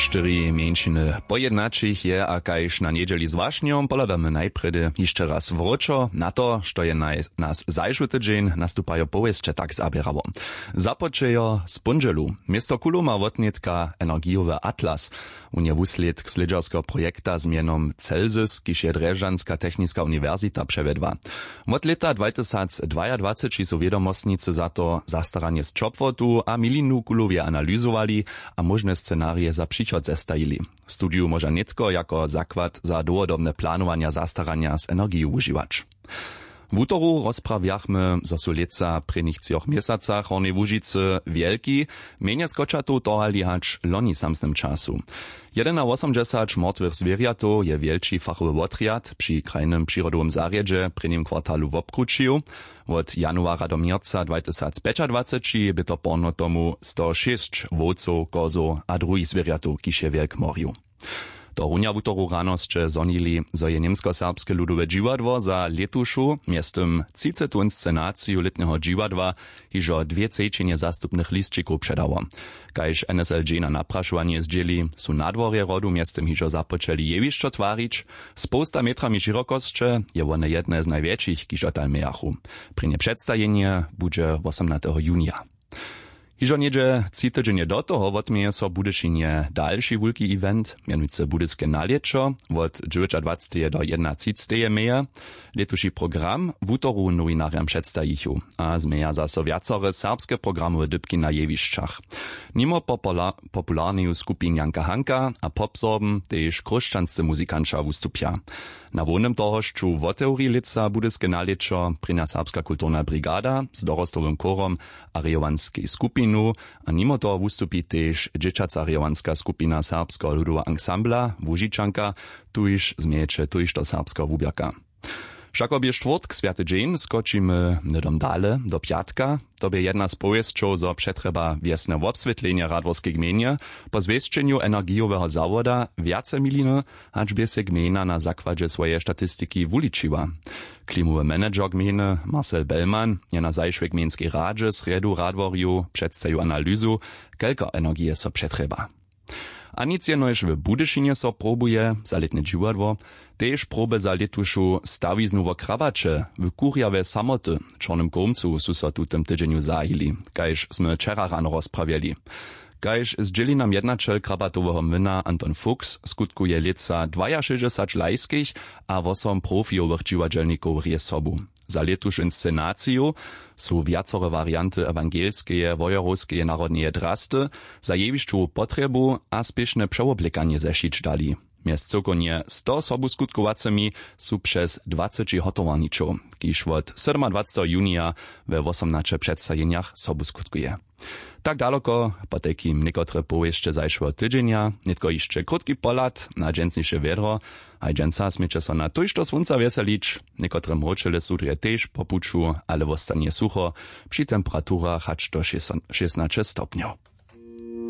4 mieńšiny pojednačich je, a kajž na niedzieli z Wašňom, poladamy najpredy jeszcze raz wróczo na to, što je nas zajšły tydzień nastupajo powieście tak zabierało. Započejo z punželu. Miesto Kulu ma wotnetka Energijowy Atlas. Unje wusled slidžarského projekta z mienom Celsius, kiž je Drežanska technická univerzita převedła. Od leta 2022 sú vedomostnice za to zastaranie z čopvotu a milinu Kulovie analyzowali a možné scenárie za příchod zestajili. Studiu może netko jako zakład za długodobne planowania zastarania z energii używać. W utoru rozprawiachmy, zo su leca prynych 3 miesacach Hornej Łužicy wielki, mienie skoczatu tohali hacz loni samsnym czasu. 81 mrtwych zwierjatów je wielczy fachowy wotriad przy krajnym przyrodowym zarjedzie prynnym kwartalu w obkručiu. Od januara do mierca 2025 by to porno tomu 106 wódców, kozów a drugich zwierjatów, kiž je wielk morju. Do runja w utoru rano sće zonili, zo je Niemsko-Serbske ludowe džiwadło za letušu miestem 30. inscenaciju letnego džiwadła hižo 2 cečenje zastupnych listčików předało. Kajž NSLG na naprašovanie zdjeli, su nadworje rodu miestem hižo započeli jevišćo tvarić, z posta metrami širokosće je one jedne z największych, kiž otal mejachu. Prynie przedstajenje budže 18. junija. Hižo niedzie 3 tydzienie do toho wotmieje so Budyšinie další wulki event, mianujce Budyske nalečo, od 29. do 31. meje. Letuši program w utoru nowinariam przedstajichu, a zmeja zaso wiacore serbskie programowe dybki na jewišćach. Nimo popularneju skupin Janka Hanka a popsorben tež krušćanscy muzikanča wustupja. Na wolnym tohošću w teorii lica Budyske nalečo prina serbska kulturna brigada z dorostowym korom a rejowanskiej skupinu, a nimo toho wustupi tež džečaca rejowanska skupina serbskiego ludowego ansambla Łužičanka, tuž zmieče tuž do serbskiego wubjaka. Však obie štvrtk, Sviaty dzień, skočimy nedom dale, do piatka. To by jedna z powiesćów, zo przetreba wiesne obswietlenia radworskiej gmienie, po zwieszczeniu energijowego zawoda wiace miliny, acz by se gmina na zakładzie swojej statystyki wuliczyła. Klimowy menedżer gminy Marcel Bellman je na zajszłej gmienskiej radzie z radu radworju przedstawił analizu, kelka energije so przetreba. A nic jenož w Budyšinie so probuje za letne džiwadło, tež probe za letušu stawiznu wo krabače w kurjawe samoty, Čornym Krumcu su so tutem tydzieniu zahili, kajž sme včera rano rozprawiali. Kajž zdjeli nam jednačel krabatowego mlyna Anton Fuchs skutkuje leca 62 lajskich a 8 profijowych džiwadželników rije sobu. Za letuš inscenaciju su wiacore varianty ewangelskie, wojerowskie, narodnie drasty, za jewišću potrebu a spieszne przeoblikanie zeszić dali. Mjez cokonie 100 sobu skutkowacemi su przez 20 hotowaniczów, kiż od 27. junija we 18 przedstawieniach sobu skutkuje. Tak daleko, po takim niekotre powieście zajszło tydzienia, nitko jeszcze krótki polat, na dżęsniejsze wiedro, a dżęsa smiecze so na tuż do słońca weselić, niekotre mroczele sudrie też po puczu, ale wostanie sucho, przy temperaturach hacz do 16 stopniów.